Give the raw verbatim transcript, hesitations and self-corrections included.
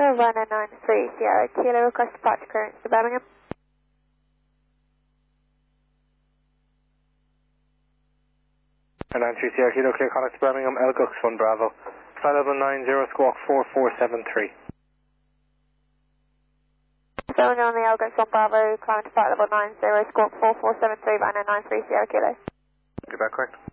Havana nine three Sierra Kilo, request departure clearance to Birmingham. nine three Sierra Kilo, clear contact to Birmingham, El Gux one Bravo. Flight level nine zero, squawk four four seven three. Birmingham on the El Gux one Bravo, climb to flight level nine zero, squawk four four seven three, Havana nine three Sierra Kilo. Get back correct.